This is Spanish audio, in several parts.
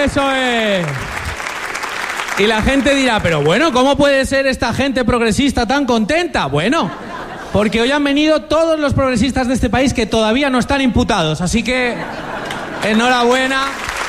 Eso es. Y la gente dirá, pero bueno, ¿cómo puede ser esta gente progresista tan contenta? Bueno, porque hoy han venido todos los progresistas de este país que todavía no están imputados. Así que, enhorabuena.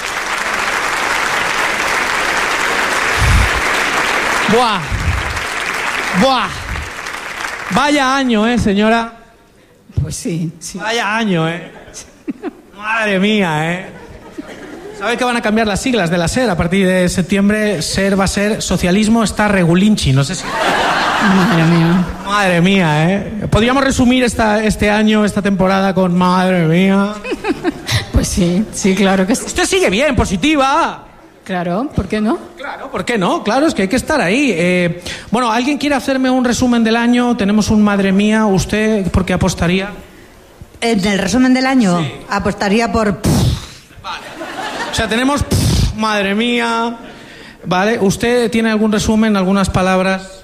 Buah. Buah. Vaya año, señora. Pues sí. Vaya año, Madre mía, ¿Sabes que van a cambiar las siglas de la SER? A partir de septiembre, SER va a ser Socialismo está Regulinchi. No sé si... Madre mía, Podríamos resumir este año, esta temporada con madre mía. Pues sí, claro que sí. Usted sigue bien, positiva. Claro, ¿por qué no? Claro, ¿por qué no? Claro, es que hay que estar ahí. Bueno, ¿alguien quiere hacerme un resumen del año? Tenemos un madre mía. ¿Usted por qué apostaría? En el resumen del año, sí. Apostaría por... Vale. O sea, tenemos madre mía. ¿Vale? ¿Usted tiene algún resumen, algunas palabras?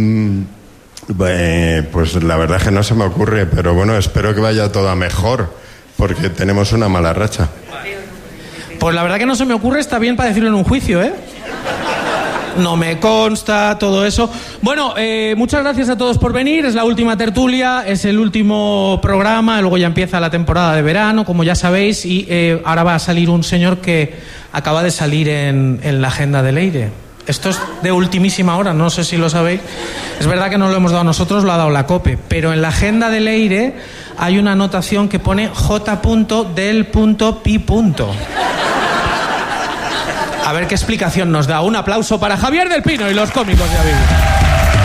Pues la verdad es que no se me ocurre, pero bueno, espero que vaya todo a mejor, porque tenemos una mala racha. Pues la verdad que no se me ocurre, está bien para decirlo en un juicio, No me consta todo eso. Bueno, muchas gracias a todos por venir. Es la última tertulia, es el último programa. Luego ya empieza la temporada de verano, como ya sabéis. Y ahora va a salir un señor que acaba de salir en la agenda de Leire. Esto es de ultimísima hora, no sé si lo sabéis. Es verdad que no lo hemos dado nosotros, lo ha dado la COPE. Pero en la agenda de Leire hay una anotación que pone J.del.pi. A ver qué explicación nos da. Un aplauso para Javier del Pino y los cómicos de Aviv.